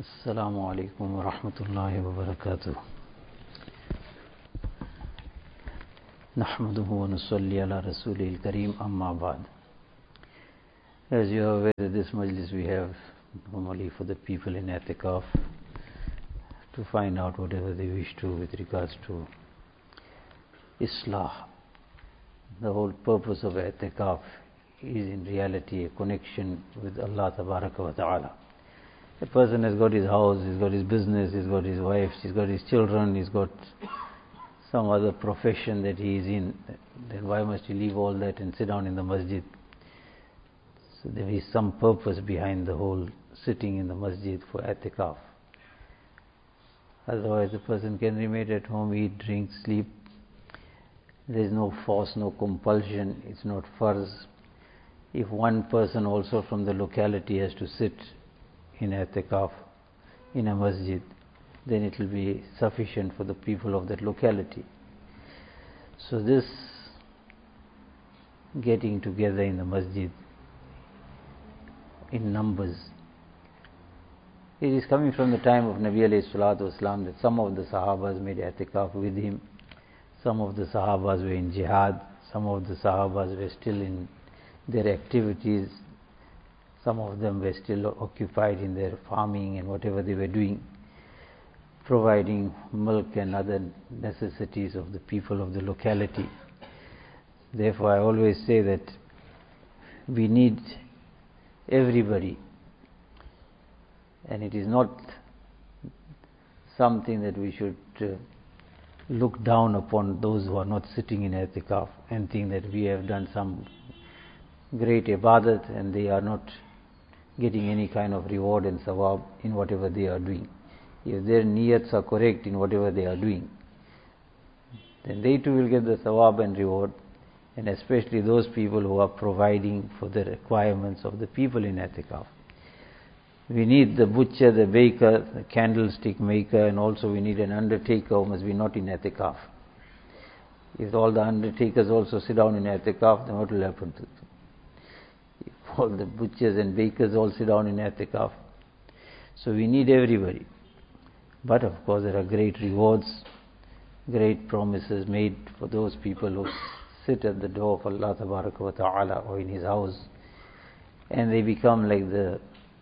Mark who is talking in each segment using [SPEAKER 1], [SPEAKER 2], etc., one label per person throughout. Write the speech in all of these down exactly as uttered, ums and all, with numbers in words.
[SPEAKER 1] السلام عليكم ورحمة الله وبركاته. نحمده ونصلي على رسوله الكريم أما بعد. As you are aware, this majlis we have normally for the people in I'tikaf to find out whatever they wish to with regards to Islah. The whole purpose of I'tikaf is in reality a connection with Allah Tabaraka wa Ta'ala. A person has got his house, he's got his business, he's got his wife, he's got his children, he's got some other profession that he is in. Then why must he leave all that and sit down in the masjid? So there is some purpose behind the whole sitting in the masjid for I'tikaf. Otherwise the person can remain at home, eat, drink, sleep. There is no force, no compulsion, it's not farz. If one person also from the locality has to sit in I'tikaf in a masjid, then it will be sufficient for the people of that locality. So this getting together in the masjid in numbers, it is coming from the time of Nabi alayhi salatu wasalam that some of the Sahabas made I'tikaf with him, some of the Sahabas were in jihad, some of the Sahabas were still in their activities, some of them were still occupied in their farming and whatever they were doing, providing milk and other necessities of the people of the locality. Therefore I always say that we need everybody, and it is not something that we should uh, look down upon those who are not sitting in I'tikaf and think that we have done some great ibadat and they are not getting any kind of reward and sawab in whatever they are doing. If their niyats are correct in whatever they are doing, then they too will get the sawab and reward, and especially those people who are providing for the requirements of the people in I'tikaf. We need the butcher, the baker, the candlestick maker, and also we need an undertaker who must be not in I'tikaf. If all the undertakers also sit down in I'tikaf, then what will happen to them? If all the butchers and bakers all sit down in I'tikaf. So we need everybody. But of course there are great rewards, great promises made for those people who sit at the door of Allah Tabaraka wa Ta'ala or in His house, and they become like the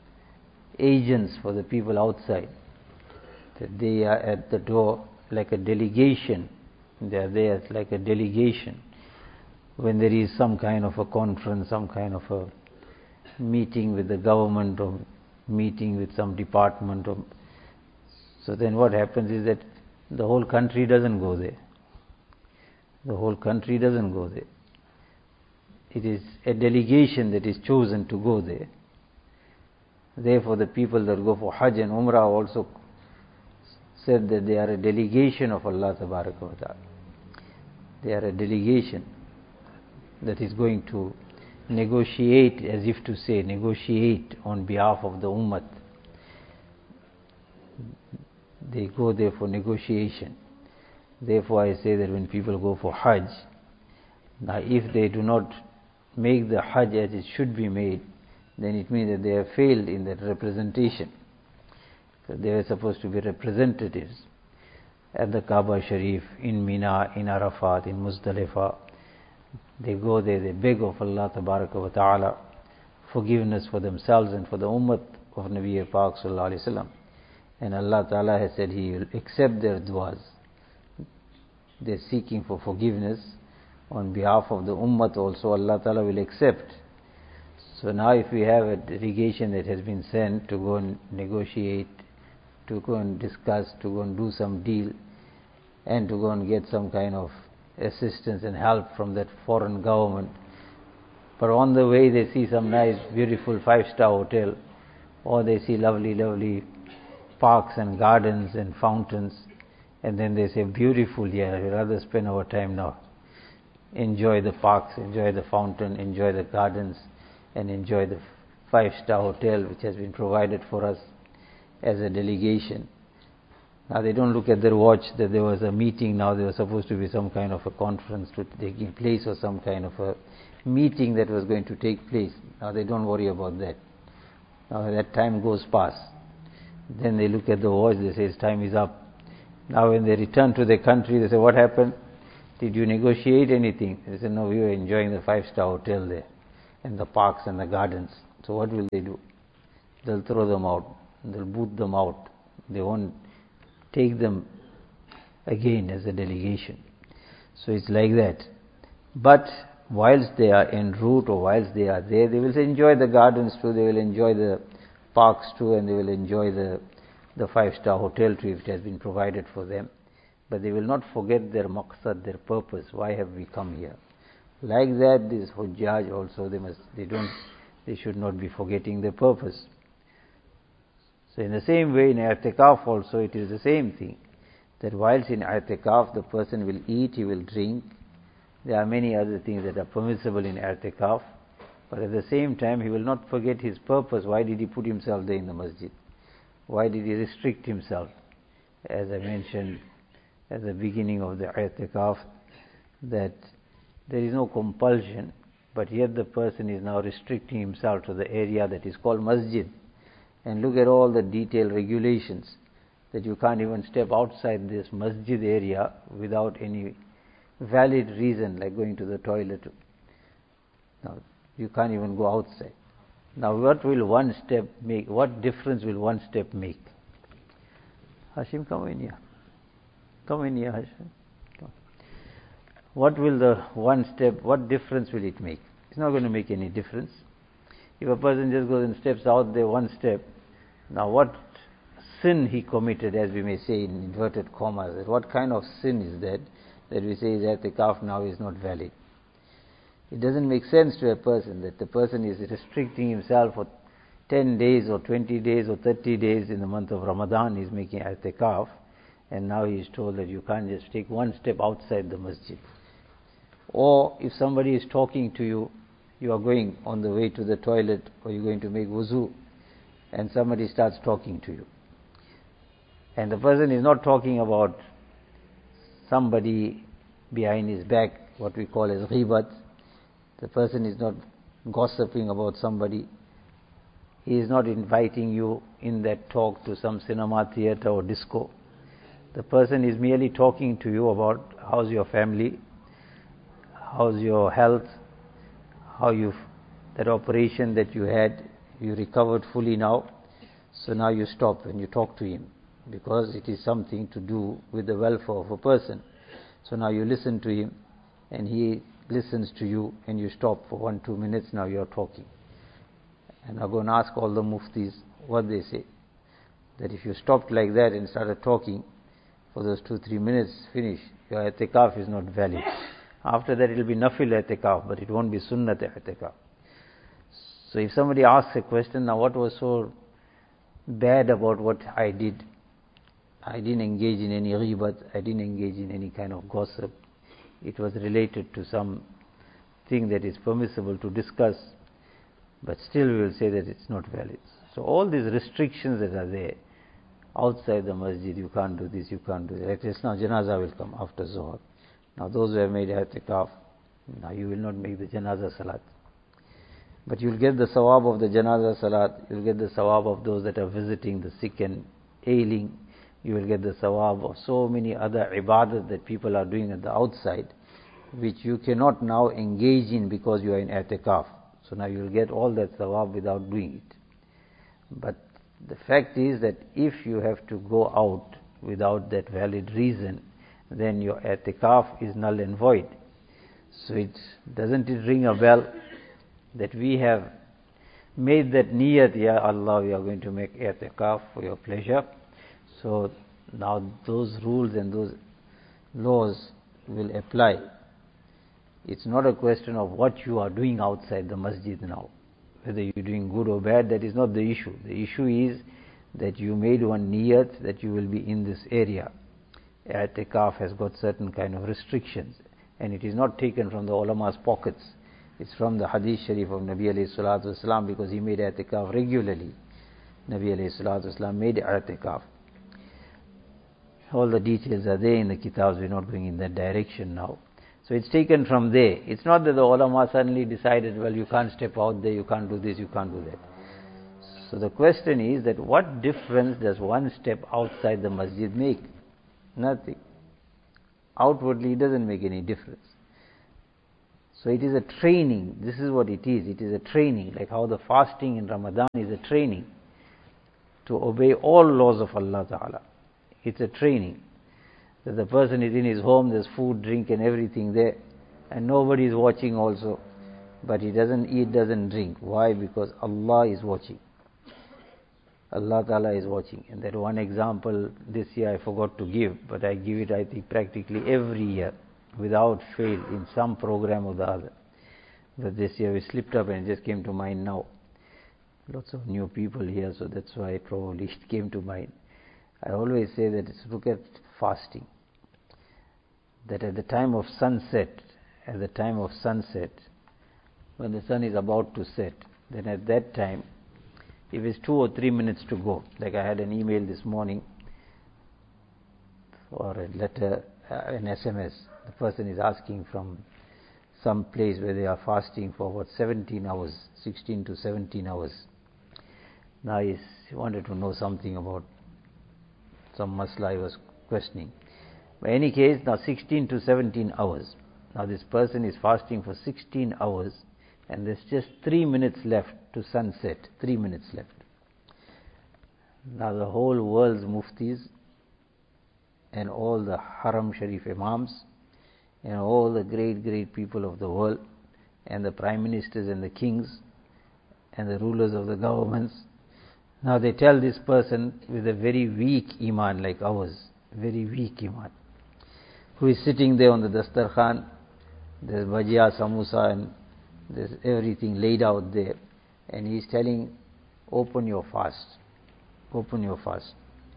[SPEAKER 1] agents for the people outside. That they are at the door like a delegation. They are there like a delegation. When there is some kind of a conference, some kind of a meeting with the government or meeting with some department, or so then what happens is that the whole country doesn't go there. The whole country doesn't go there. It is a delegation that is chosen to go there. Therefore the people that go for Hajj and Umrah also said that they are a delegation of Allah Tabaraka wa Ta'ala. They are a delegation that is going to negotiate, as if to say, negotiate on behalf of the Ummah. They go there for negotiation. Therefore I say that when people go for Hajj, now if they do not make the Hajj as it should be made, then it means that they have failed in that representation. So they were supposed to be representatives at the Kaaba Sharif, in Mina, in Arafat, in Muzdalifah. They go there, they beg of Allah Tabaraka wa Ta'ala forgiveness for themselves and for the Ummah of Nabi Pak Sallallahu Alaihi Wasallam. And Allah Ta'ala has said He will accept their du'as. They are seeking for forgiveness on behalf of the Ummah also, Allah Ta'ala will accept. So now if we have a delegation that has been sent to go and negotiate, to go and discuss, to go and do some deal, and to go and get some kind of assistance and help from that foreign government, but on the way they see some nice beautiful five-star hotel, or they see lovely lovely parks and gardens and fountains, and then they say, beautiful, yeah, we'd rather spend our time now, enjoy the parks, enjoy the fountain, enjoy the gardens, and enjoy the five-star hotel which has been provided for us as a delegation. Now they don't look at their watch that there was a meeting, now there was supposed to be some kind of a conference to taking place or some kind of a meeting that was going to take place. Now they don't worry about that. Now that time goes past. Then they look at the watch, they say, time is up. Now when they return to their country, they say, what happened? Did you negotiate anything? They say, no, we were enjoying the five-star hotel there, and the parks and the gardens. So what will they do? They'll throw them out. They'll boot them out. They won't take them again as a delegation. So it's like that. But whilst they are en route or whilst they are there, they will enjoy the gardens too, they will enjoy the parks too, and they will enjoy the, the five-star hotel too if it has been provided for them. But they will not forget their maqsad, their purpose. Why have we come here? Like that, this Hujjaj also, they must, they don't, they should not be forgetting their purpose. So in the same way, in i'tikaf also, it is the same thing. That whilst in i'tikaf, the person will eat, he will drink. There are many other things that are permissible in i'tikaf. But at the same time, he will not forget his purpose. Why did he put himself there in the masjid? Why did he restrict himself? As I mentioned at the beginning of the i'tikaf, that there is no compulsion, but yet the person is now restricting himself to the area that is called masjid. And look at all the detailed regulations, that you can't even step outside this masjid area without any valid reason, like going to the toilet. Now, you can't even go outside. Now, what will one step make? What difference will one step make? Hashim, come in here. Come in here, Hashim. Come. What will the one step, what difference will it make? It's not going to make any difference. If a person just goes and steps out there one step, now what sin he committed, as we may say in inverted commas, what kind of sin is that, that we say his i'tikaf now is not valid? It doesn't make sense to a person that the person is restricting himself for ten days or twenty days or thirty days in the month of Ramadan, he is making i'tikaf, and now he is told that you can't just take one step outside the masjid. Or if somebody is talking to you, you are going on the way to the toilet, or you're going to make wuzu, and somebody starts talking to you. And the person is not talking about somebody behind his back, what we call as ghibat. The person is not gossiping about somebody. He is not inviting you in that talk to some cinema, theater or disco. The person is merely talking to you about how's your family, how's your health, how you, that operation that you had, you recovered fully now, so now you stop and you talk to him, because it is something to do with the welfare of a person. So now you listen to him, and he listens to you, and you stop for one, two minutes, now you are talking. And I go and ask all the muftis what they say, that if you stopped like that and started talking for those two, three minutes, finish, your i'tikaf is not valid. After that it will be nafil i'tikaf, but it won't be sunnat i'tikaf. So if somebody asks a question, now what was so bad about what I did? I didn't engage in any ghibat, I didn't engage in any kind of gossip. It was related to some thing that is permissible to discuss, but still we will say that it's not valid. So all these restrictions that are there, outside the masjid, you can't do this, you can't do that. Like just now, janazah will come after Zuhr. Now those who have made i'tikaf, now you will not make the janazah salat. But you will get the sawab of the janazah salat, you will get the sawab of those that are visiting the sick and ailing, you will get the sawab of so many other ibadat that people are doing at the outside, which you cannot now engage in because you are in i'tikaf. So now you will get all that sawab without doing it. But the fact is that if you have to go out without that valid reason, then your i'tikaf is null and void. So it doesn't it ring a bell that we have made that niyat, Ya Allah, we are going to make i'tikaf for your pleasure. So now those rules and those laws will apply. It's not a question of what you are doing outside the masjid now. Whether you're doing good or bad, that is not the issue. The issue is that you made one niyat that you will be in this area. I'tikaf has got certain kind of restrictions, and it is not taken from the ulama's pockets. It's from the hadith sharif of Nabi alayhi salatu wasalam, because he made i'tikaf regularly. Nabi alayhi salatu wasalam made i'tikaf. All the details are there in the kitabs, we're not going in that direction now. So it's taken from there. It's not that the ulama suddenly decided, well, you can't step out there, you can't do this, you can't do that. So the question is that what difference does one step outside the masjid make? Nothing. Outwardly it doesn't make any difference. So it is a training. This is what it is. It is a training, like how the fasting in Ramadan is a training to obey all laws of Allah Ta'ala. It's a training. That the person is in his home, there's food, drink and everything there, and nobody is watching also. But he doesn't eat, doesn't drink. Why? Because Allah is watching. Allah Ta'ala is watching. And that one example this year I forgot to give, but I give it I think practically every year, without fail, in some program or the other. But this year we slipped up and it just came to mind now. Lots of new people here, so that's why probably it came to mind. I always say that it's look at fasting. That at the time of sunset, at the time of sunset, when the sun is about to set, then at that time, if it's two or three minutes to go, like I had an email this morning, or a letter, uh, an S M S, the person is asking from some place where they are fasting for about seventeen hours, sixteen to seventeen hours. Now he wanted to know something about some masla he was questioning. But in any case, now sixteen to seventeen hours. Now this person is fasting for sixteen hours and there's just three minutes left to sunset. Three minutes left. Now the whole world's muftis and all the Haram Sharif Imams and all the great, great people of the world and the prime ministers and the kings and the rulers of the governments, now they tell this person with a very weak iman like ours, very weak iman, who is sitting there on the dastarkhan, there's bhajia, samosa and there's everything laid out there, and he is telling, open your fast, open your fast.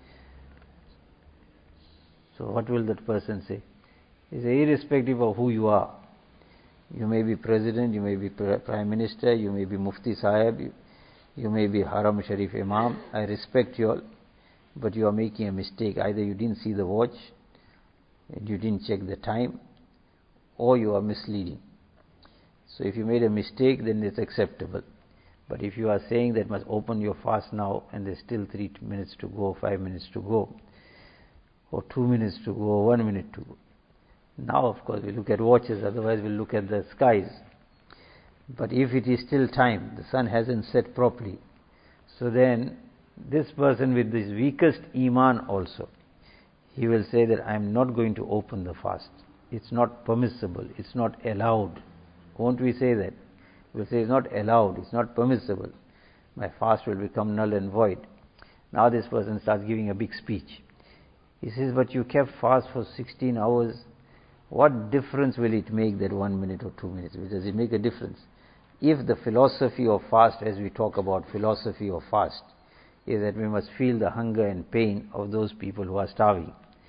[SPEAKER 1] So what will that person say? He says, irrespective of who you are, you may be president, you may be prime minister, you may be mufti sahib, you, you may be Haram Sharif Imam, I respect you all, but you are making a mistake. Either you didn't see the watch, and you didn't check the time, or you are misleading. So if you made a mistake, then it's acceptable. But if you are saying that must open your fast now, and there's still three minutes to go, five minutes to go, or two minutes to go, or one minute to go. Now, of course, we look at watches, otherwise we'll look at the skies. But if it is still time, the sun hasn't set properly, so then this person with this weakest iman also, he will say that I am not going to open the fast. It's not permissible, it's not allowed. Won't we say that? We'll say it's not allowed, it's not permissible. My fast will become null and void. Now this person starts giving a big speech. He says, but you kept fast for sixteen hours. What difference will it make that one minute or two minutes? Does it make a difference? If the philosophy of fast, as we talk about philosophy of fast, is that we must feel the hunger and pain of those people who are starving,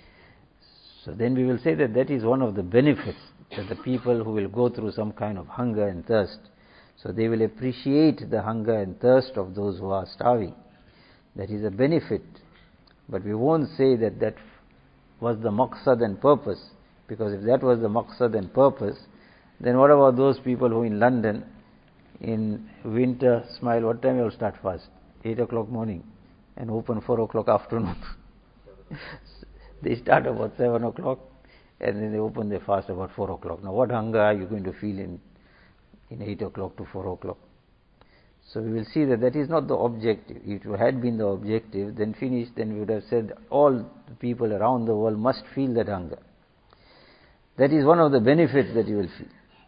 [SPEAKER 1] so then we will say that that is one of the benefits, that the people who will go through some kind of hunger and thirst, so they will appreciate the hunger and thirst of those who are starving. That is a benefit. But we won't say that that was the maqsad and purpose, because if that was the maqsad and purpose, then what about those people who in London, in winter, smile, what time you will start fast? eight o'clock morning and open four o'clock afternoon. They start about seven o'clock and then they open their fast about four o'clock. Now what hunger are you going to feel in, in eight o'clock to four o'clock? So we will see that that is not the objective. If it had been the objective, then finished, then we would have said all the people around the world must feel that hunger. That is one of the benefits that you will feel.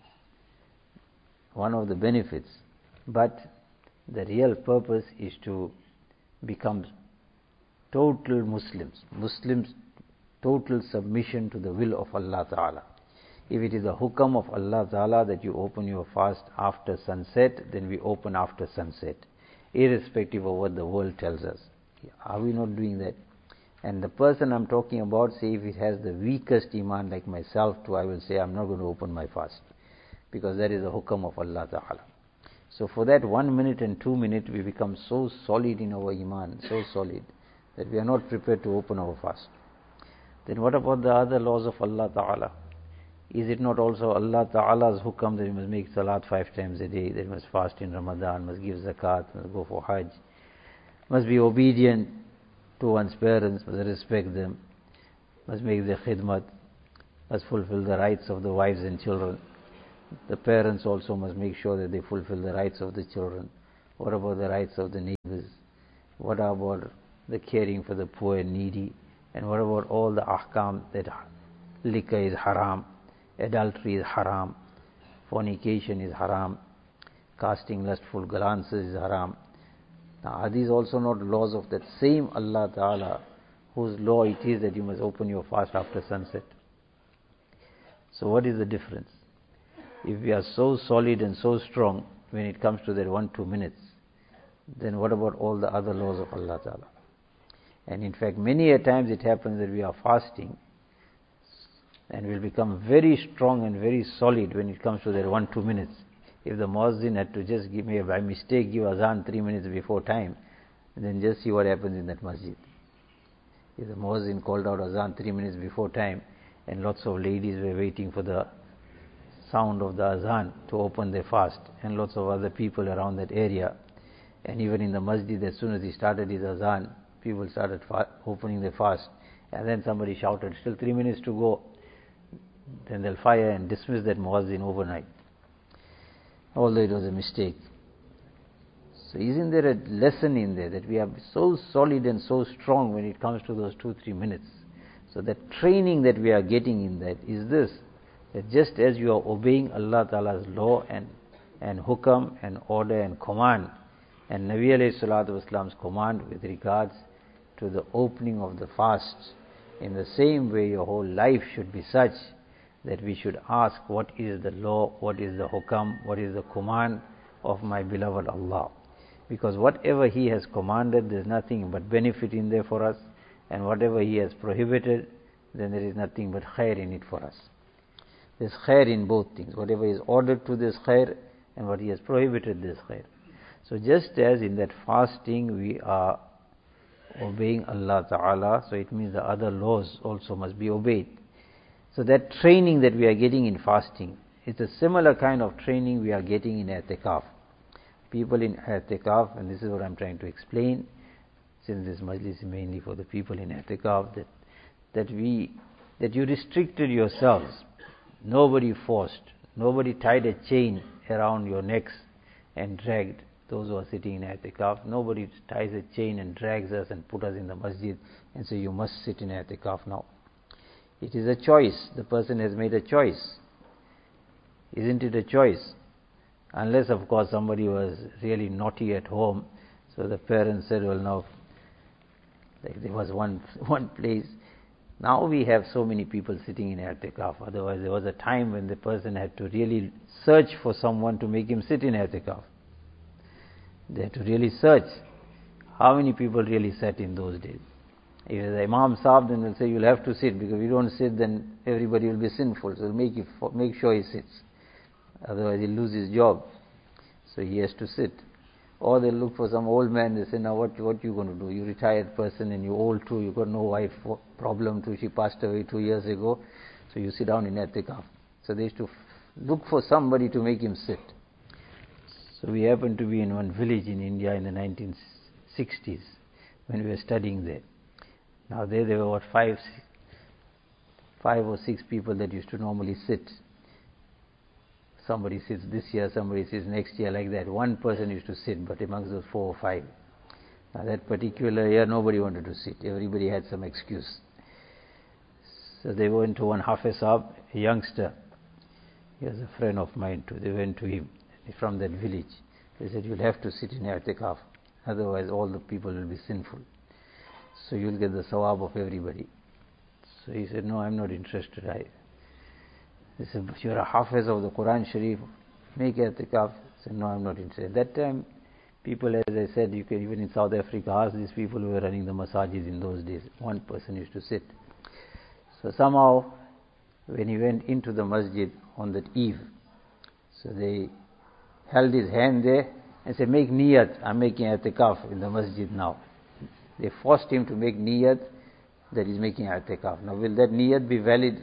[SPEAKER 1] One of the benefits. But the real purpose is to become total Muslims. Muslims, total submission to the will of Allah Ta'ala. If it is a hukam of Allah Ta'ala that you open your fast after sunset, then we open after sunset, irrespective of what the world tells us. Are we not doing that? And the person I'm talking about, say if it has the weakest iman like myself too, I will say I'm not going to open my fast, because that is a hukam of Allah Ta'ala. So for that one minute and two minutes, we become so solid in our iman, so solid, that we are not prepared to open our fast. Then what about the other laws of Allah Ta'ala? Is it not also Allah Ta'ala's hukam that we must make salat five times a day, that we must fast in Ramadan, must give zakat, must go for Hajj, must be obedient to one's parents, must respect them, must make their khidmat, must fulfill the rights of the wives and children. The parents also must make sure that they fulfill the rights of the children. What about the rights of the neighbors? What about the caring for the poor and needy? And what about all the ahkam that liquor is haram, adultery is haram, fornication is haram, casting lustful glances is haram. Now, are these also not laws of that same Allah Ta'ala, whose law it is that you must open your fast after sunset? So what is the difference? If we are so solid and so strong when it comes to that one, two minutes, then what about all the other laws of Allah Ta'ala? And in fact, many a times it happens that we are fasting and we'll become very strong and very solid when it comes to that one, two minutes. If the muazzin had to just give me, by mistake, give azan three minutes before time, then just see what happens in that masjid. If the muazzin called out azan three minutes before time, and lots of ladies were waiting for the sound of the azan to open their fast, and lots of other people around that area, and even in the masjid, as soon as he started his azan, people started fa- opening their fast, and then somebody shouted, still three minutes to go, then they'll fire and dismiss that muazzin overnight, although it was a mistake. So isn't there a lesson in there that we are so solid and so strong when it comes to those two, three minutes? So that training that we are getting in that is this, that just as you are obeying Allah Ta'ala's law and, and hukam and order and command, and Nabi alayhi salatu wasalam's command with regards to the opening of the fast, in the same way your whole life should be such that we should ask what is the law, what is the hukam, what is the command of my beloved Allah. Because whatever He has commanded, there is nothing but benefit in there for us, and whatever He has prohibited, then there is nothing but khair in it for us. There is khair in both things. Whatever is ordered to, this khair, and what He has prohibited, this khair. So just as in that fasting we are obeying Allah Ta'ala, so it means the other laws also must be obeyed. So that training that we are getting in fasting, it's a similar kind of training we are getting in i'tikaf. People in i'tikaf, and this is what I'm trying to explain, since this majlis is mainly for the people in i'tikaf, that, that we, that you restricted yourselves. Nobody forced, nobody tied a chain around your necks and dragged those who are sitting in i'tikaf. Nobody ties a chain and drags us and put us in the masjid and say you must sit in i'tikaf now. It is a choice. The person has made a choice. Isn't it a choice? Unless, of course, somebody was really naughty at home, so the parents said, well, now, like there was one one place. Now we have so many people sitting in i'tikaf. Otherwise, there was a time when the person had to really search for someone to make him sit in i'tikaf. They had to really search. How many people really sat in those days? If the Imam Saab, then will say, you'll have to sit, because if you don't sit, then everybody will be sinful. So make, it, make sure he sits. Otherwise he'll lose his job. So he has to sit. Or they'll look for some old man, they say, now what, what you going to do? You retired person and you're old too, you got no wife problem too, she passed away two years ago, so you sit down in i'tikaf. So they used to look for somebody to make him sit. So we happened to be in one village in India in the nineteen sixties when we were studying there. Now there, there were what, five, five or six people that used to normally sit. Somebody sits this year, somebody sits next year, like that. One person used to sit, but amongst those four or five. Now that particular year, nobody wanted to sit. Everybody had some excuse. So they went to one Hafiz Saab, a youngster. He was a friend of mine too. They went to him from that village. They said, you'll have to sit in i'tikaf. Otherwise all the people will be sinful. So you'll get the sawab of everybody. So he said, no, I'm not interested. I, they said, but you're a hafiz of the Quran Sharif, make i'tikaf. He said, no, I'm not interested. At that time, people, as I said, you can even in South Africa ask these people who were running the masajid in those days. One person used to sit. So somehow, when he went into the masjid on that eve, so they held his hand there and said, make niyat, I'm making i'tikaf in the masjid now. They forced him to make niyat that he's making i'tikaf. Now will that niyat be valid?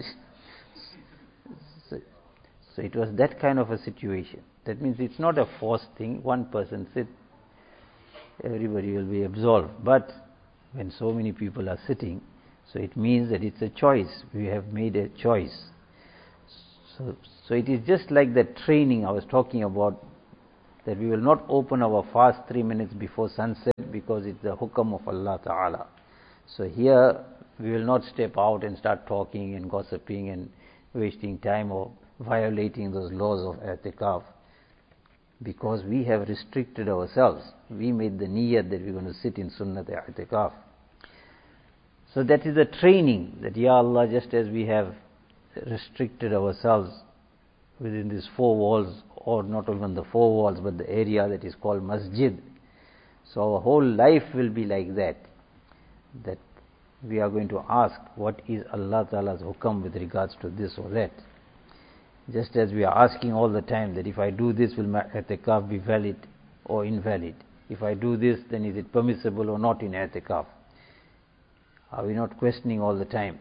[SPEAKER 1] so, so it was that kind of a situation. That means it's not a forced thing. One person sit. everybody will be absolved. But when so many people are sitting, so it means that it's a choice. We have made a choice. So, so it is just like the training I was talking about, that we will not open our fast three minutes before sunset because it's the hukam of Allah Ta'ala. So here we will not step out and start talking and gossiping and wasting time or violating those laws of i'tikaf, because we have restricted ourselves. We made the niyyat that we're going to sit in sunnat i'tikaf. So that is the training, that Ya Allah, just as we have restricted ourselves within these four walls, or not even the four walls, but the area that is called masjid. So our whole life will be like that, that we are going to ask what is Allah Ta'ala's hukam with regards to this or that. Just as we are asking all the time that if I do this, will my i'tikaf be valid or invalid? If I do this, then is it permissible or not in i'tikaf? Are we not questioning all the time?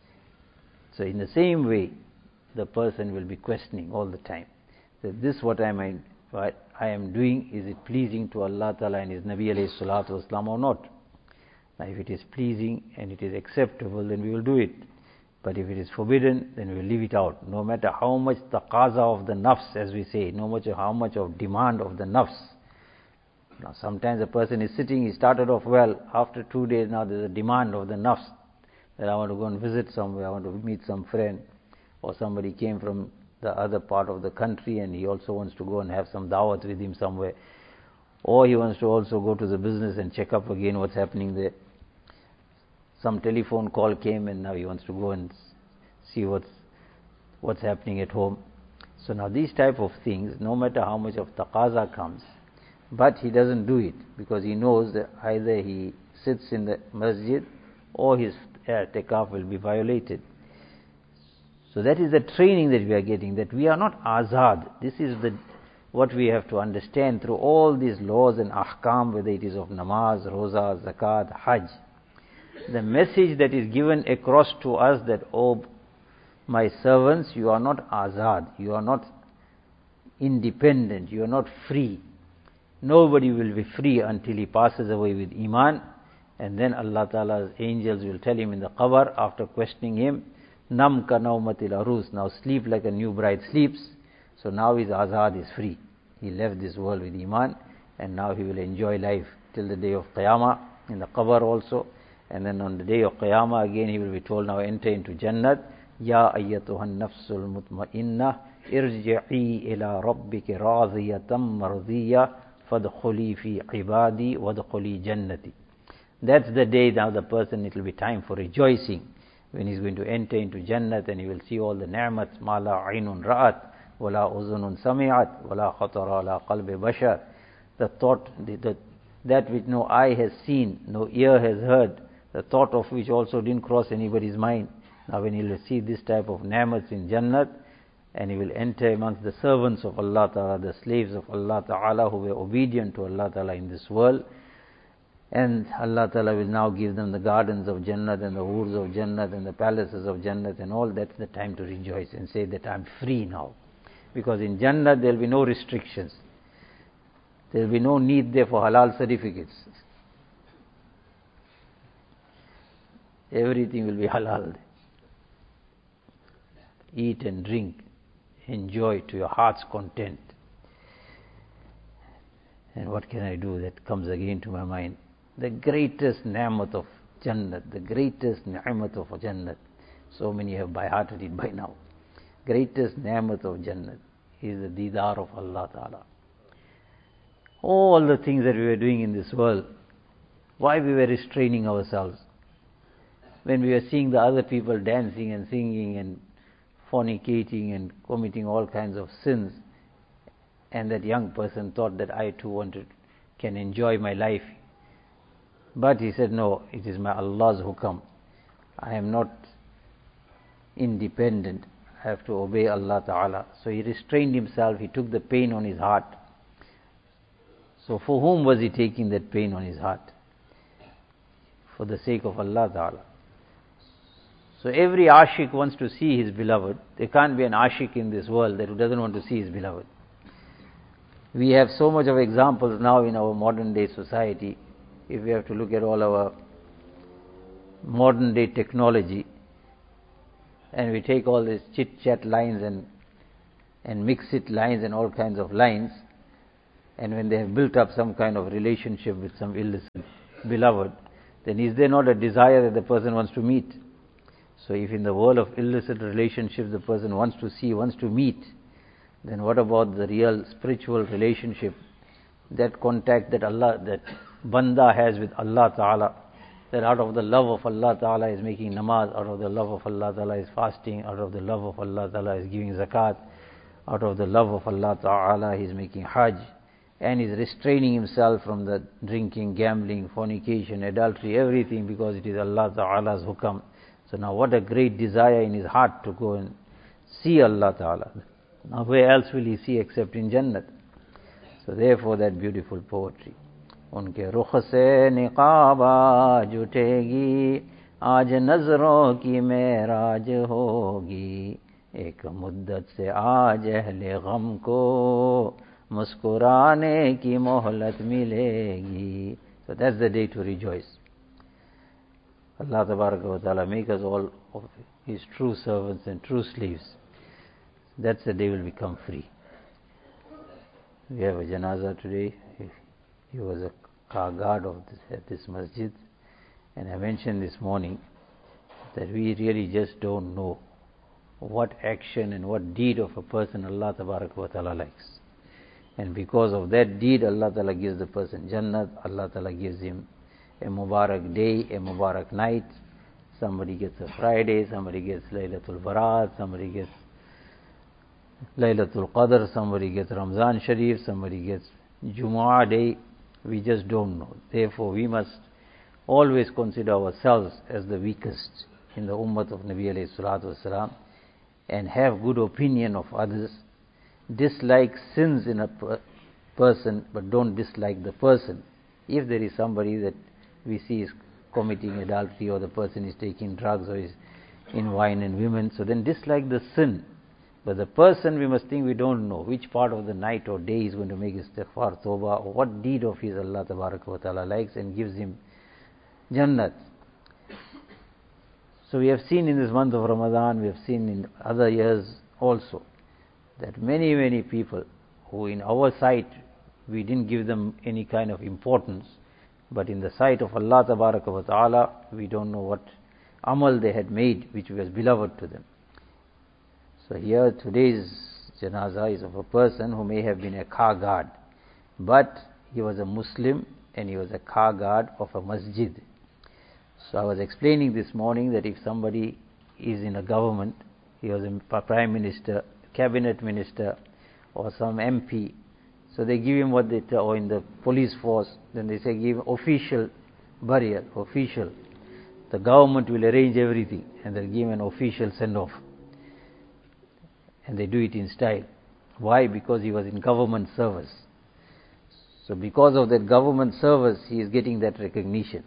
[SPEAKER 1] So in the same way, the person will be questioning all the time, that this what I am, what I am doing, is it pleasing to Allah Ta'ala and His Nabi alayhi salatu wasalam or not? Now if it is pleasing and it is acceptable, then we will do it. But if it is forbidden, then we will leave it out. No matter how much taqaza of the nafs, as we say, no matter how much of demand of the nafs. Now sometimes a person is sitting, he started off well, after two days now there is a demand of the nafs, that I want to go and visit somewhere, I want to meet some friend, or somebody came from the other part of the country and he also wants to go and have some dawat with him somewhere, or he wants to also go to the business and check up again what's happening there. Some telephone call came and now he wants to go and see what's what's happening at home. So now these type of things, no matter how much of taqaza comes, but he doesn't do it because he knows that either he sits in the masjid or his i'tikaf will be violated. So that is the training that we are getting, that we are not azad. This is the what we have to understand through all these laws and ahkam, whether it is of namaz, roza, zakat, hajj. The message that is given across to us that, oh, my servants, you are not azad, you are not independent, you are not free. Nobody will be free until he passes away with iman, and then Allah Ta'ala's angels will tell him in the qabr, after questioning him, Nam ka naumatil arus, now sleep like a new bride sleeps. So now his azad is free. He left this world with iman, and now he will enjoy life till the day of Qiyamah, in the qabr also. And then on the day of Qiyamah again he will be told, now enter into Jannat. Ya ayyatuhan nafsul mutmainna irji'i ila rabbiki radiyatan mardiyya fadkhuli fi ibadi wadkhuli jannati. That's the day now the person, it will be time for rejoicing, when he's going to enter into Jannat and he will see all the ni'mats, ma la aynun ra'at, wa la uzunun sami'at, wa la khatara ala qalbi bashar. The thought, the, the, that which no eye has seen, no ear has heard, the thought of which also didn't cross anybody's mind. Now when he will see this type of ni'mats in Jannat, and he will enter amongst the servants of Allah Ta'ala, the slaves of Allah Ta'ala who were obedient to Allah Ta'ala in this world, and Allah Ta'ala will now give them the gardens of Jannat and the woods of Jannat and the palaces of Jannat and all. That's the time to rejoice and say that I'm free now. Because in Jannat there will be no restrictions. There will be no need there for halal certificates. Everything will be halal. Eat and drink, enjoy to your heart's content. And what can I do? That comes again to my mind. The greatest ni'mat of Jannat, the greatest ni'mat of Jannat. So many have by-hearted it by now. Greatest ni'mat of Jannat is the Didar of Allah Ta'ala. All the things that we were doing in this world, why we were restraining ourselves? When we were seeing the other people dancing and singing and fornicating and committing all kinds of sins, and that young person thought that I too wanted, can enjoy my life. But he said, no, it is my Allah's hukam. I am not independent. I have to obey Allah Ta'ala. So he restrained himself, he took the pain on his heart. So for whom was he taking that pain on his heart? For the sake of Allah Ta'ala. So every ashik wants to see his beloved. There can't be an ashik in this world that doesn't want to see his beloved. We have so much of examples now in our modern day society. If we have to look at all our modern day technology, and we take all these chit chat lines and and mix it lines and all kinds of lines, and when they have built up some kind of relationship with some illicit beloved, then is there not a desire that the person wants to meet? So if in the world of illicit relationships the person wants to see, wants to meet, then what about the real spiritual relationship, that contact that Allah, that Banda has with Allah Ta'ala, that out of the love of Allah Ta'ala is making namaz, out of the love of Allah Ta'ala is fasting, out of the love of Allah Ta'ala is giving zakat, out of the love of Allah Ta'ala he is making hajj, and is restraining himself from the drinking, gambling, fornication, adultery, everything, because it is Allah Ta'ala's hukam. So now what a great desire in his heart to go and see Allah Ta'ala. Now where else will he see except in Jannat? So therefore that beautiful poetry. उनके रुख से निकाबा जुटेगी, आज नजरों की मेराज होगी, एक मुद्दत से आज अहले गम को मुस्कुराने की मोहलत मिलेगी. So that's the day to rejoice. Allah Tabaraka wa Ta'ala make us all of His true servants and true slaves. That's the day we'll become free. We have a janazah today. He was a car guard of this, at this masjid, and I mentioned this morning that we really just don't know what action and what deed of a person Allah Tabaraka wa Ta'ala likes. And because of that deed, Allah Ta'ala gives the person Jannat, Allah Ta'ala gives him a Mubarak day, a Mubarak night. Somebody gets a Friday, somebody gets Laylatul Barat, somebody gets Laylatul Qadr, somebody gets Ramzan Sharif, somebody gets Jumu'ah day. We just don't know. Therefore we must always consider ourselves as the weakest in the ummah of Nabi alayhi salatu wasalam, and have good opinion of others. Dislike sins in a per person, but don't dislike the person. If there is somebody that we see is committing adultery, or the person is taking drugs, or is in wine and women, so then dislike the sin. But the person, we must think, we don't know which part of the night or day is going to make istighfar, tawbah, or what deed of his Allah Tabaraka wa Ta'ala likes and gives him Jannat. So we have seen in this month of Ramadan, we have seen in other years also, that many, many people who in our sight, we didn't give them any kind of importance, but in the sight of Allah Tabaraka wa Ta'ala, we don't know what amal they had made which was beloved to them. So here today's janazah is of a person who may have been a car guard, but he was a Muslim and he was a car guard of a masjid. So I was explaining this morning that if somebody is in a government, he was a prime minister, cabinet minister, or some M P, so they give him what they tell, or in the police force, then they say give official burial, official. The government will arrange everything and they'll give him an official send-off. And they do it in style. Why? Because he was in government service. So because of that government service, he is getting that recognition.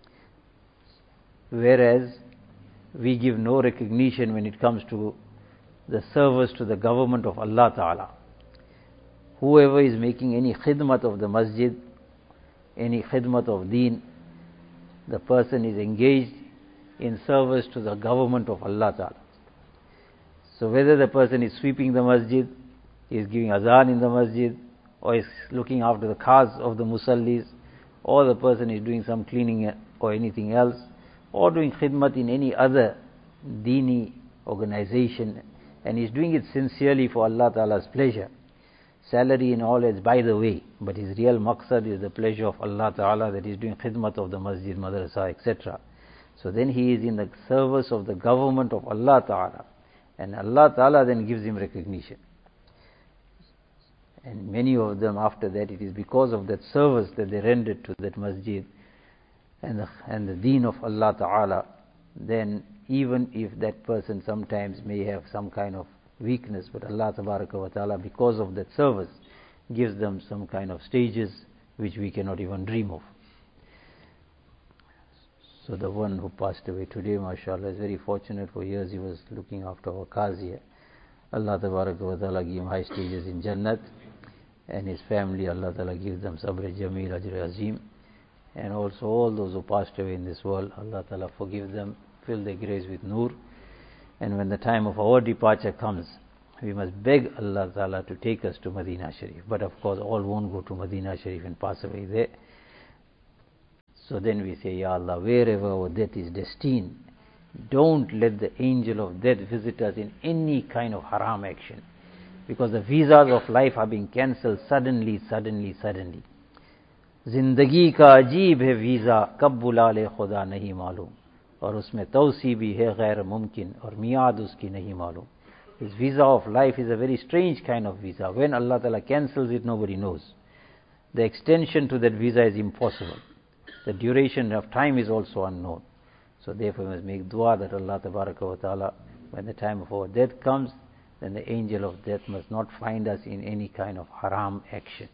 [SPEAKER 1] Whereas we give no recognition when it comes to the service to the government of Allah Ta'ala. Whoever is making any khidmat of the masjid, any khidmat of deen, the person is engaged in service to the government of Allah Ta'ala. So whether the person is sweeping the masjid, is giving azan in the masjid, or is looking after the cars of the musallis, or the person is doing some cleaning or anything else, or doing khidmat in any other deeni organization, and is doing it sincerely for Allah Ta'ala's pleasure. Salary and all is by the way, but his real maqsad is the pleasure of Allah Ta'ala, that he is doing khidmat of the masjid, madrasa, et cetera. So then he is in the service of the government of Allah Ta'ala. And Allah Ta'ala then gives him recognition. And many of them after that, it is because of that service that they rendered to that masjid and the, and the deen of Allah Ta'ala, then even if that person sometimes may have some kind of weakness, but Allah Tabaraka wa Ta'ala, because of that service, gives them some kind of stages which we cannot even dream of. So the one who passed away today, mashallah, is very fortunate. For years he was looking after our cars here. Allah Tabaraka wa Ta'ala give him high stages in Jannat, and his family. Allah Ta'ala give them sabr jameel, ajr azim. And also all those who passed away in this world, Allah Ta'ala forgive them, fill their graves with nur. And when the time of our departure comes, we must beg Allah Ta'ala to take us to Medina Sharif. But of course all won't go to Medina Sharif and pass away there. So then we say, Ya Allah, wherever our death is destined, don't let the angel of death visit us in any kind of haram action. Because the visas of life are being cancelled suddenly, suddenly, suddenly. जिंदगी का अजीब है visa कब बुला ले खुदा नहीं मालूम और उसमें तौसी भी है गैर मुमकिन और मियाद उसकी नहीं मालूम. This visa of life is a very strange kind of visa. When Allah Ta'ala cancels it, nobody knows. The extension to that visa is impossible. The duration of time is also unknown. So therefore we must make dua that Allah Ta'ala, when the time of our death comes, then the angel of death must not find us in any kind of haram action.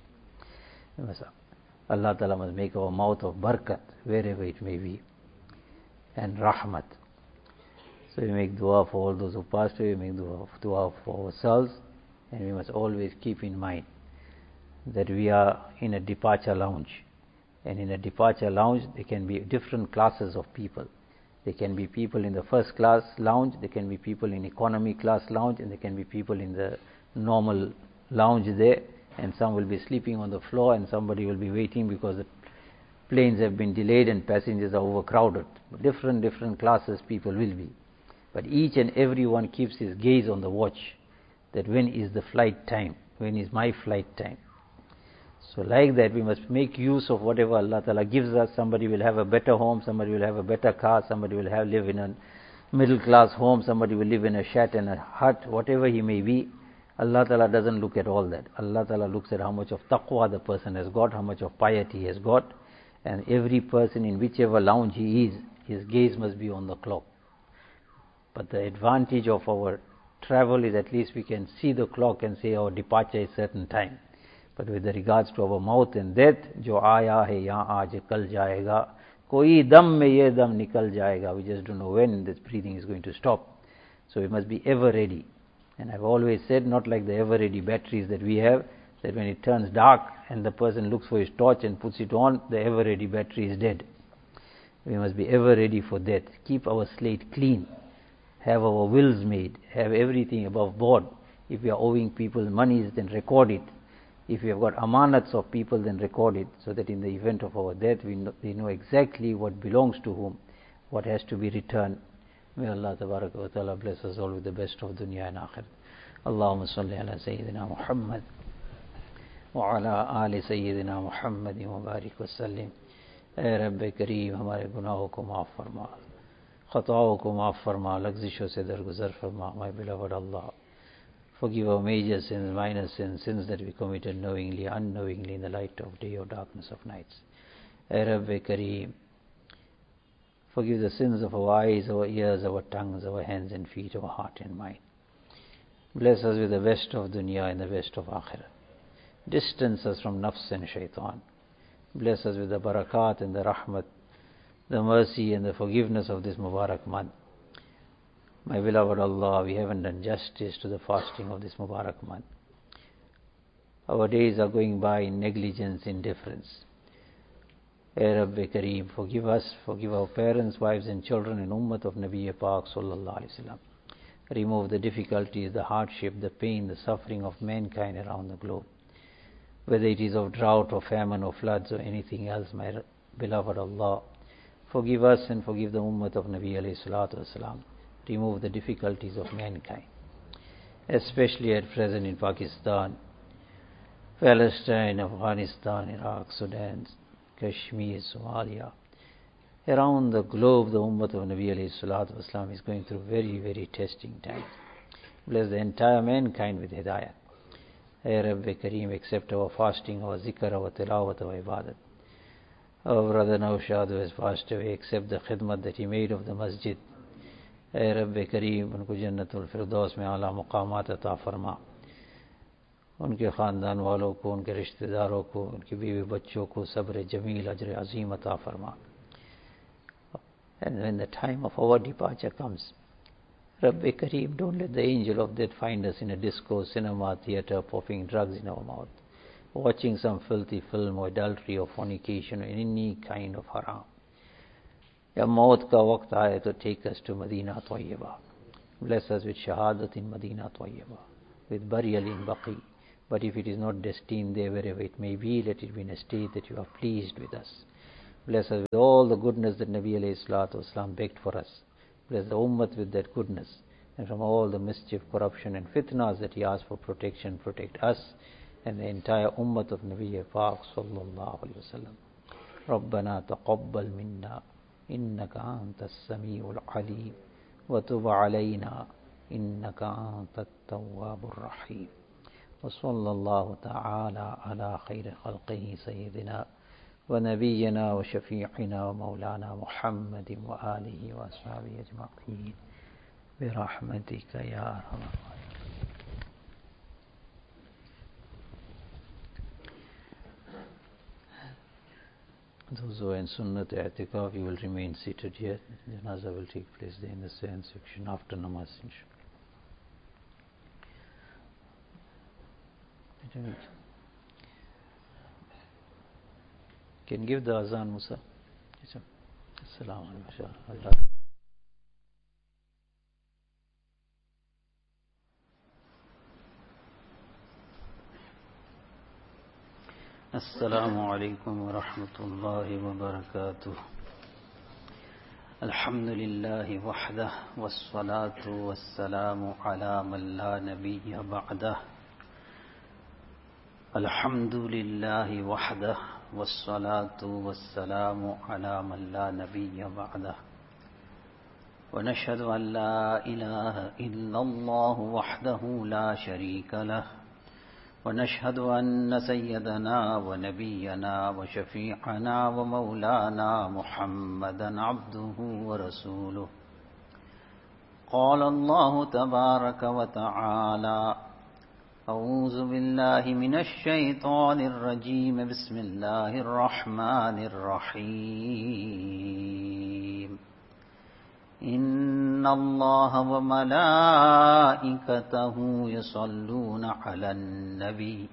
[SPEAKER 1] Allah Ta'ala must make our mouth of barakat, wherever it may be, and rahmat. So we make dua for all those who passed away, we make dua, dua for ourselves, and we must always keep in mind that we are in a departure lounge. And in a departure lounge, there can be different classes of people. There can be people in the first class lounge, there can be people in economy class lounge, and there can be people in the normal lounge there. And some will be sleeping on the floor, and somebody will be waiting because the planes have been delayed and passengers are overcrowded. Different, different classes people will be. But each and every one keeps his gaze on the watch, that when is the flight time, when is my flight time. So like that, we must make use of whatever Allah Ta'ala gives us. Somebody will have a better home, somebody will have a better car, somebody will have live in a middle class home, somebody will live in a shed and a hut, whatever he may be. Allah Ta'ala doesn't look at all that. Allah Ta'ala looks at how much of taqwa the person has got, how much of piety he has got, and every person in whichever lounge he is, his gaze must be on the clock. But the advantage of our travel is at least we can see the clock and say our departure is certain time. But with regards to our mouth and death, jo aaya hai yahan aaj kal jayega, koi dam mein ye dam nikal jayega. We just don't know when this breathing is going to stop. So we must be ever ready. And I've always said, not like the ever-ready batteries that we have, that when it turns dark and the person looks for his torch and puts it on, the ever-ready battery is dead. We must be ever ready for death. Keep our slate clean. Have our wills made. Have everything above board. If we are owing people monies, then record it. If we have got amanats of people, then record it, so that in the event of our death, we know, we know exactly what belongs to whom, what has to be returned. May Allah Tabaraka wa Ta'ala bless us all with the best of dunya and akhirah. Allahumma salli ala Sayyidina Muhammad wa ala ali Sayyidina Muhammad wa barik wa sallim. Ay Rabbi Kareem, hamare gunahon ko maaf farma, khataon ko maaf farma, lagzishon se darguzar farma. My beloved Allah, forgive our major sins, minor sins, sins that we committed knowingly, unknowingly, in the light of day or darkness of nights. Ay Rabbi Kareem, forgive the sins of our eyes, our ears, our tongues, our hands and feet, our heart and mind. Bless us with the best of dunya and the best of akhirah. Distance us from nafs and shaitan. Bless us with the barakat and the rahmat, the mercy and the forgiveness of this Mubarak month. My beloved Allah, we haven't done justice to the fasting of this Mubarak month. Our days are going by in negligence, indifference. Ay Rabbi Kareem, forgive us, forgive our parents, wives and children and Ummat of Nabi Pak Sallallahu Alaihi Wasallam. Remove the difficulties, the hardship, the pain, the suffering of mankind around the globe. Whether it is of drought or famine or floods or anything else, my beloved Allah, forgive us and forgive the Ummat of Nabi Alayhi Salatu Wasalam. Remove the difficulties of mankind, especially at present in Pakistan, Palestine, Afghanistan, Iraq, Sudan, Kashmir, Somalia. Around the globe, the Ummah of Nabi alayhi salatu wasalam is going through very, very testing times. Bless the entire mankind with hidayah. Ay Rabbi Kareem, accept our fasting, our zikr, our tilawat, our ibadat. Our brother Naushad, who has passed away, accept the khidmat that he made of the masjid. Ay Rabbi Kareem, unko Jannatul Firdaus mein a'la muqamat ata farma. उनके ख़ानदान वालों को, उनके रिश्तेदारों को, उनकी बीवी बच्चों को सब्र जमील अजर अजीम अता फरमा. And when the time of our departure comes, Rabbi Kareem, don't let the angel of death find us in a disco, cinema, theatre, popping drugs in our mouth. watching some filthy film or adultery or fornication or any kind of haram. Ya maut ka waqt aaye to take us to Medina Tayyibah. Bless us with shahadat in Medina Tayyibah, with burial in Baqi. But if it is not destined there, wherever it may be, let it be in a state that you are pleased with us. Bless us with all the goodness that Nabi alayhi salatu wasalam begged for us. Bless the ummah with that goodness. And from all the mischief, corruption and fitnas that he asked for protection, protect us and the entire ummah of Nabi Pak sallallahu alayhi wa sallam. ربنا تقبل منا إنك أنت السميع العليم وتب علينا إنك أنت التواب الرحيم وصلى الله تعالى على خير خلقه سيدنا ونبينا وشفيعنا ومولانا محمد وآله وأصحابه أجمعين برحمتك يا أرحم الراحمين. Those who are in Sunnat I'tikaf, you will remain seated here. Janazah will take place there in the second section after namaz, inshallah. Can give the azan, Musa. Assalamu alaikum. السلام عليكم ورحمة الله وبركاته. الحمد لله وحده والصلاة والسلام على من لا نبي بعده. الحمد لله وحده والصلاة والسلام على من لا نبي بعده. ونشهد أن لا إله إلا الله وحده لا شريك له. ونشهد أن سيدنا ونبينا وشفيعنا ومولانا محمدا عبده ورسوله. قال الله تبارك وتعالى: أعوذ بالله من الشيطان الرجيم بسم الله الرحمن الرحيم. إن الله وملائكته يصلون على النبي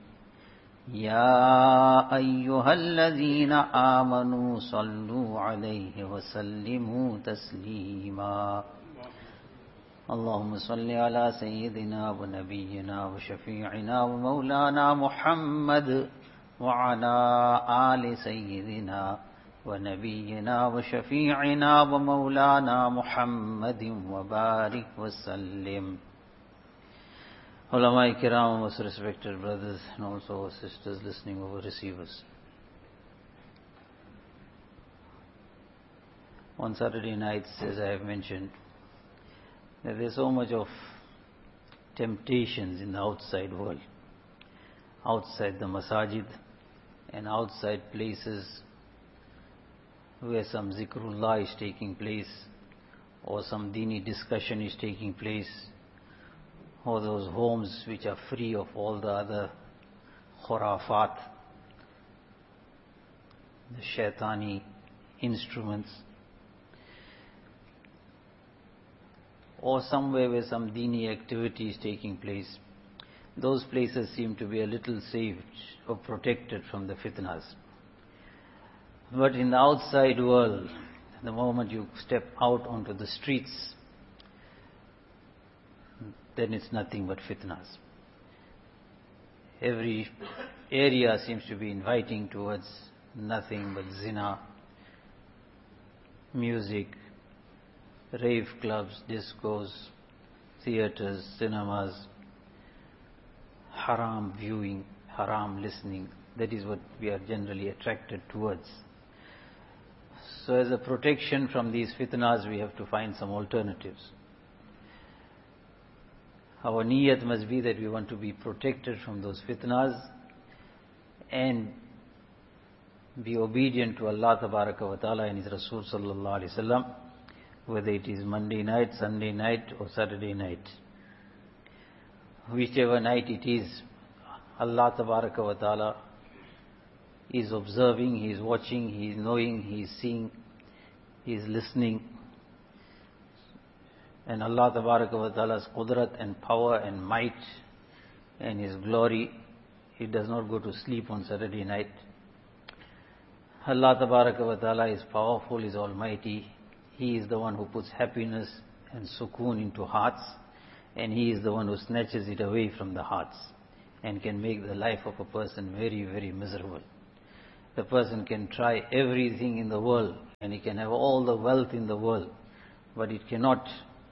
[SPEAKER 1] يا أيها الذين آمنوا صلوا عليه وسلموا تسليما. اللهم صل على سيدنا ونبينا وشفيعنا ومولانا محمد وعلى آل سيدنا ونبينا وشفيعنا ومولانا محمد وبارك وسلم. Ulama Kiram, most respected brothers and also sisters listening over receivers. On Saturday nights, as I have mentioned, there is so much of temptations in the outside world, outside the masajid and outside places where some zikrullah is taking place or some dini discussion is taking place, or those homes which are free of all the other khurafat, the shaitani instruments, or somewhere where some dini activity is taking place. Those places seem to be a little saved or protected from the fitnas. But in the outside world, the moment you step out onto the streets, then it's nothing but fitnas. Every area seems to be inviting towards nothing but zina, music, rave clubs, discos, theaters, cinemas, haram viewing, haram listening. That is what we are generally attracted towards. So as a protection from these fitnas, we have to find some alternatives. Our niyat must be that we want to be protected from those fitnas and be obedient to Allah Tabaraka wa Ta'ala and His Rasul Sallallahu Alaihi Wasallam, whether it is Monday night, Sunday night or Saturday night. Whichever night it is, Allah Tabaraka wa Ta'ala is observing, He is watching, He is knowing, He is seeing, He is listening. And Allah Tabaraka wa Ta'ala's qudrat and power and might and His glory he does not go to sleep on Saturday night. Allah Tabaraka wa Ta'ala is powerful, is almighty. He is the one who puts happiness and sukoon into hearts, and He is the one who snatches it away from the hearts and can make the life of a person very, very miserable. The person can try everything in the world and he can have all the wealth in the world, but it cannot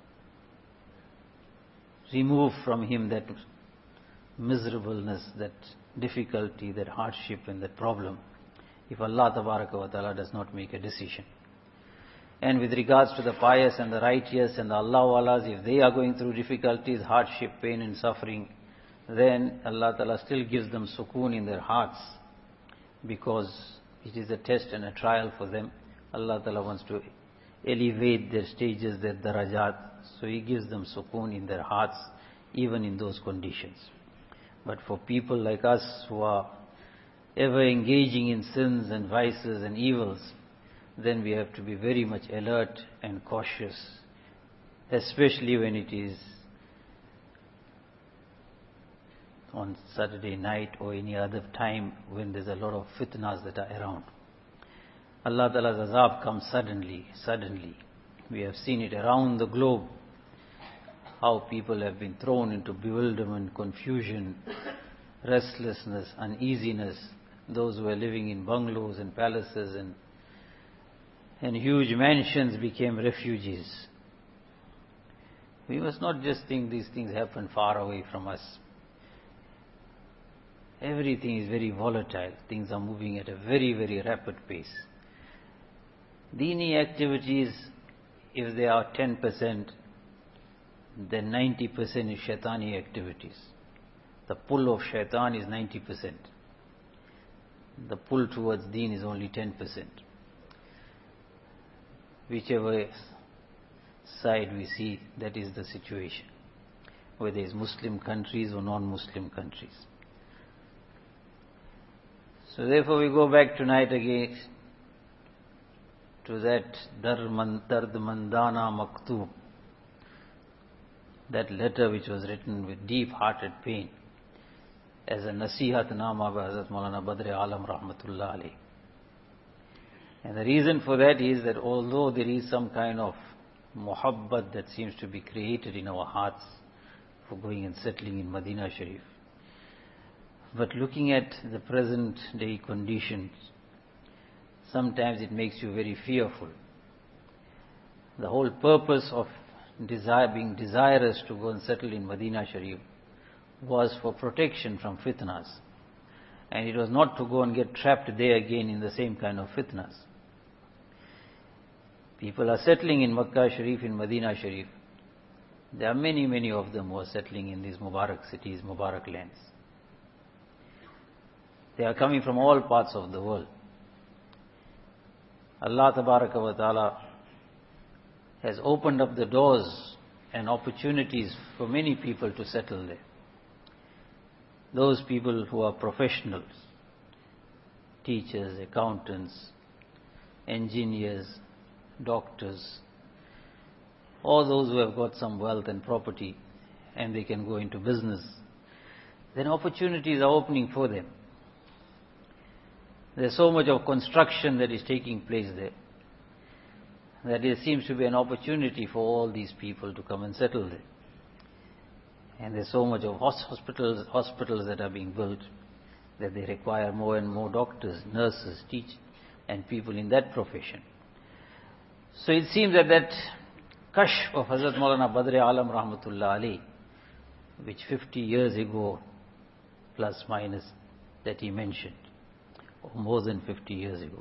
[SPEAKER 1] remove from him that miserableness, that difficulty, that hardship and that problem, if Allah Tabaraka wa Ta'ala does not make a decision. And with regards to the pious and the righteous and the Allah-Walas, if they are going through difficulties, hardship, pain and suffering, then Allah Ta'ala still gives them sukoon in their hearts, because it is a test and a trial for them. Allah Ta'ala wants to elevate their stages, their darajat, so He gives them sukoon in their hearts, even in those conditions. But for people like us who are ever engaging in sins and vices and evils, then we have to be very much alert and cautious, especially when it is on Saturday night or any other time when there's a lot of fitnas that are around. Allah Ta'ala's azab comes suddenly, suddenly. We have seen it around the globe, how people have been thrown into bewilderment, confusion, restlessness, uneasiness. Those who were living in bungalows and palaces and, and huge mansions became refugees. We must not just think these things happen far away from us. Everything is very volatile. Things are moving at a very, very rapid pace. Deeni activities, if they are ten percent, then ninety percent is shaitani activities. The pull of shaitan is ninety percent. The pull towards deen is only ten percent. Whichever side we see, that is the situation, whether it's Muslim countries or non-Muslim countries. So therefore we go back tonight again to that Dard Mandana Maktub, that letter which was written with deep-hearted pain as a Nasihat Nama by Hazrat Maulana Badr Alam Rahmatullah Alayh. And the reason for that is that although there is some kind of muhabbat that seems to be created in our hearts for going and settling in Madinah Sharif, but looking at the present day conditions, sometimes it makes you very fearful. The whole purpose of desire, being desirous to go and settle in Madinah Sharif was for protection from fitnas. And it was not to go and get trapped there again in the same kind of fitnas. People are settling in Makkah Sharif, in Madinah Sharif. There are many, many of them who are settling in these Mubarak cities, Mubarak lands. They are coming from all parts of the world. Allah Tabaraka wa Ta'ala has opened up the doors and opportunities for many people to settle there. Those people who are professionals, teachers, accountants, engineers, doctors, all those who have got some wealth and property and they can go into business, then opportunities are opening for them. There's so much of construction that is taking place there, that there seems to be an opportunity for all these people to come and settle there. And there's so much of hospitals, hospitals that are being built, that they require more and more doctors, nurses, teachers, and people in that profession. So it seems that that kashf of Hazrat Maulana Badr Alam Rahmatullah Alayh, which fifty years ago, plus minus, that he mentioned, or more than fifty years ago,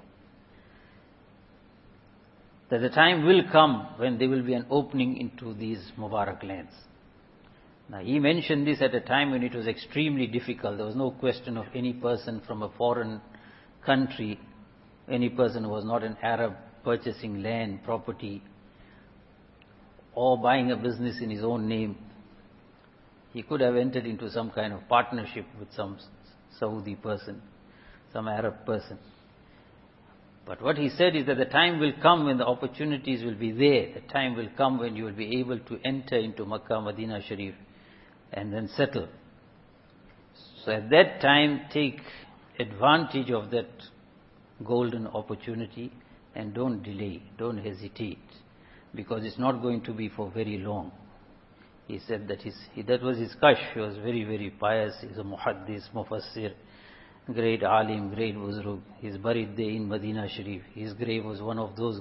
[SPEAKER 1] that the time will come when there will be an opening into these Mubarak lands. Now he mentioned this at a time when it was extremely difficult. There was no question of any person from a foreign country, any person who was not an Arab, purchasing land, property, or buying a business in his own name. He could have entered into some kind of partnership with some Saudi person, some Arab person. But what he said is that the time will come when the opportunities will be there. The time will come when you will be able to enter into Makkah, Madinah Sharif and then settle. So at that time, take advantage of that golden opportunity and don't delay, don't hesitate, because it's not going to be for very long. He said that his, he, that was his kashf. He was very, very pious. He's a muhaddis, mufassir, great alim, great buzrug. He's buried there in Medina Sharif. His grave was one of those